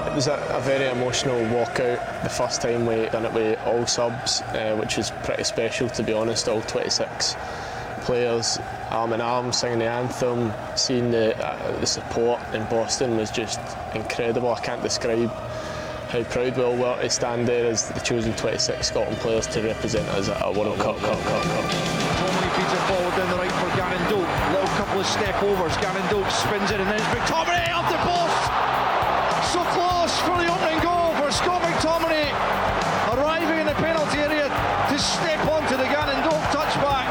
It was a very emotional walkout. The first time we done it with all subs, which was pretty special, to be honest. All 26 players arm in arm singing the anthem. Seeing the support in Boston was just incredible. I can't describe how proud we all were to stand there as the chosen 26 Scotland players to represent us at a World Cup. McTominay feeds it forward down the right for Gavin Doak. Little couple of step overs. Gavin Doak spins it and then it's McTominay up the post. So close for the opening goal for Scott McTominay, arriving in the penalty area to step onto the Gavin Doak touchback.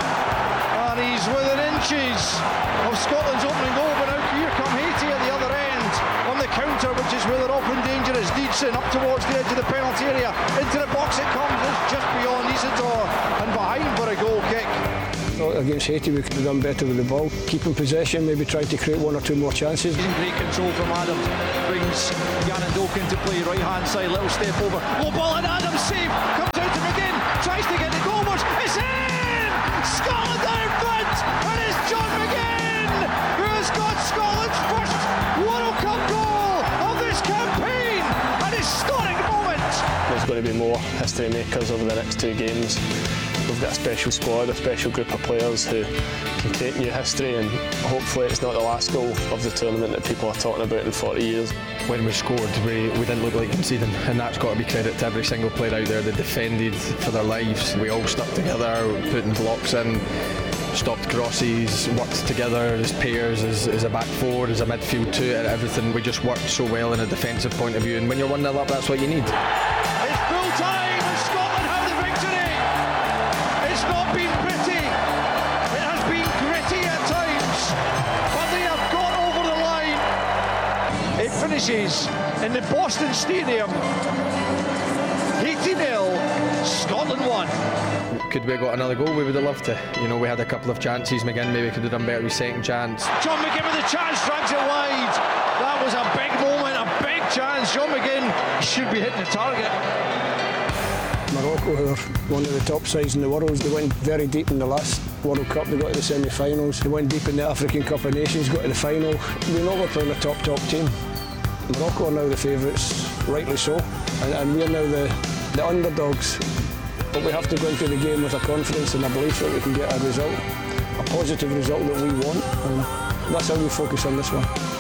And he's within inches of Scotland's opening goal, but now here come Haiti at the other end on the counter, which is where they're often dangerous. Deedson up towards the edge of the penalty area, into the box it comes, it's just beyond Isidore and behind for a goal kick. Against Haiti we could have done better with the ball, keeping possession, maybe trying to create one or two more chances. Great control from Adams, brings Gavin Doak into play, right hand side, little step over, low ball and Adams save, comes out to McGinn, tries to get the goal, it's in! Scotland are in front, and it's John McGinn who has got Scotland's first World Cup goal of this campaign, an historic moment. There's going to be more history makers over the next two games. We've got a special squad, a special group of players who can create new history, and hopefully it's not the last goal of the tournament that people are talking about in 40 years. When we scored, we didn't look like conceding, and that's got to be credit to every single player out there. They defended for their lives. We all stuck together, putting blocks in, stopped crosses, worked together as pairs, as a back four, as a midfield two, and everything. We just worked so well in a defensive point of view, and when you're 1-0 up, that's what you need. It's full time and Scotland have the victory. It's not been pretty, it has been gritty at times, but they have gone over the line. It finishes in the Boston Stadium, Haiti 0, Scotland 1. Could we have got another goal? We would have loved to. You know, we had a couple of chances. McGinn maybe could have done better with second chance. John McGinn with the chance, drags it wide. That was a big moment, a big chance. John McGinn should be hitting the target. Morocco, who are one of the top sides in the world, they went very deep in the last World Cup. They got to the semi-finals. They went deep in the African Cup of Nations, got to the final. We know we're playing a top team. Morocco are now the favourites, rightly so, and we're now the underdogs. But we have to go into the game with a confidence and a belief that we can get a result, a positive result that we want, and that's how we focus on this one.